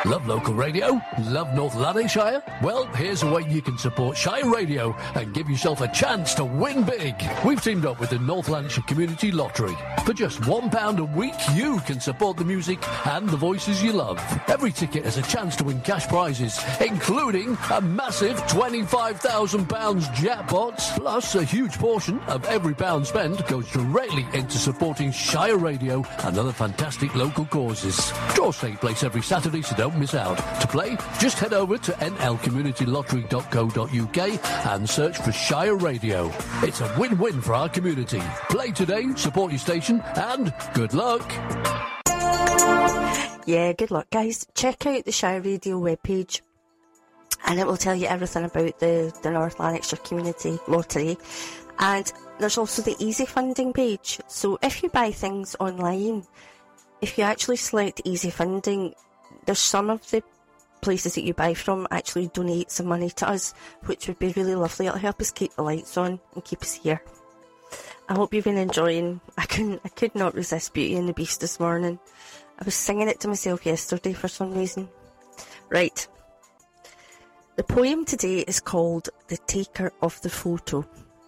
Love local radio? Love North Lanarkshire? Well, here's a way you can support Shire Radio and give yourself a chance to win big. We've teamed up with the North Lanarkshire Community Lottery. For just £1 a week, you can support the music and the voices you love. Every ticket has a chance to win cash prizes, including a massive £25,000 jackpot. Plus, a huge portion of every pound spent goes directly into supporting Shire Radio and other fantastic local causes. Draws take place every Saturday, so don't miss out. To play, just head over to nlcommunitylottery.co.uk and search for Shire Radio. It's a win-win for our community. Play today, support your station, and good luck. Yeah, good luck, guys. Check out the Shire Radio webpage and it will tell you everything about the North Lanarkshire Community Lottery. And there's also the easy funding page. So if you buy things online, if you actually select easy funding, there's some of the places that you buy from actually donate some money to us, which would be really lovely. It'll help us keep the lights on and keep us here. I hope you've been enjoying. I could not resist Beauty and the Beast this morning. I was singing it to myself yesterday for some reason. Right. The poem today is called The Taker of the Photo.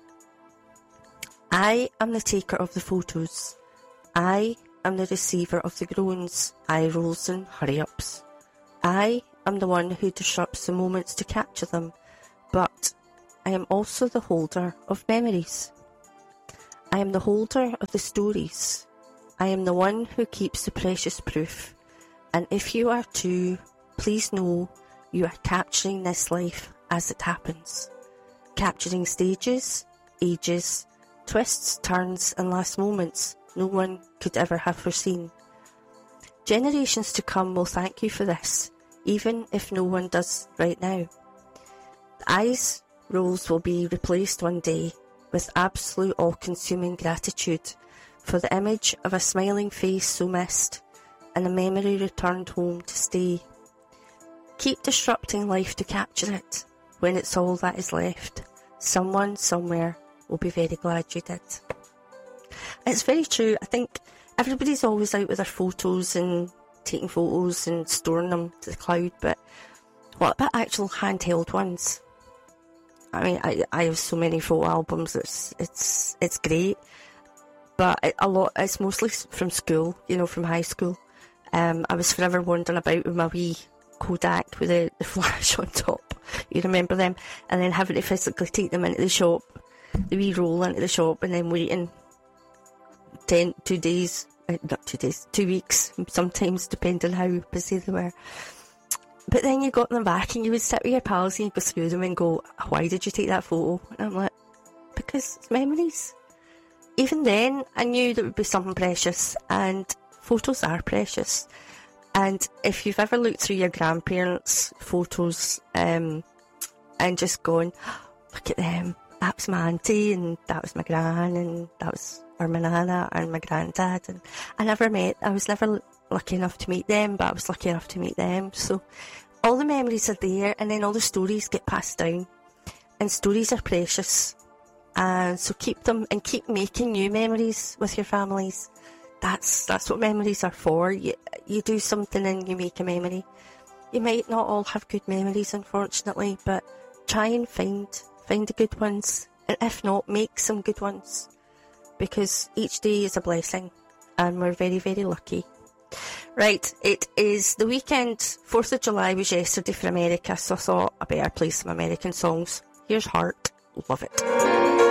I am the taker of the photos. I am the receiver of the groans, eye rolls and hurry-ups. I am the one who disrupts the moments to capture them, but I am also the holder of memories. I am the holder of the stories. I am the one who keeps the precious proof, and if you are too, please know you are capturing this life as it happens. Capturing stages, ages, twists, turns and last moments no one could ever have foreseen. Generations to come will thank you for this, even if no one does right now. The eyes rolls will be replaced one day with absolute all-consuming gratitude for the image of a smiling face so missed and a memory returned home to stay. Keep disrupting life to capture it. When it's all that is left, someone somewhere will be very glad you did. It's very true. I think everybody's always out with their photos and taking photos and storing them to the cloud, but what about actual handheld ones? I mean, I have so many photo albums. It's great, but it's mostly from school. You know, from high school. I was forever wandering about with my wee Kodak with the flash on top. You remember them? And then having to physically take them into the shop, the wee roll into the shop, and then waiting 2 weeks, sometimes, depending how busy they were. But then you got them back and you would sit with your pals and you'd go through them and go, why did you take that photo? And I'm like, because it's memories. Even then, I knew there would be something precious, and photos are precious. And if you've ever looked through your grandparents' photos and just gone, look at them, that was my auntie and that was my gran and that was my nana and my granddad, and I was never lucky enough to meet them, but I was lucky enough to meet them. So all the memories are there, and then all the stories get passed down, and stories are precious, and so keep them and keep making new memories with your families. That's what memories are for. You do something and you make a memory. You might not all have good memories, unfortunately, but try and find the good ones, and if not, make some good ones, because each day is a blessing and we're very, very lucky. Right, it is the weekend. 4th of July was yesterday for America, so I thought I better play some American songs. Here's Heart, love it.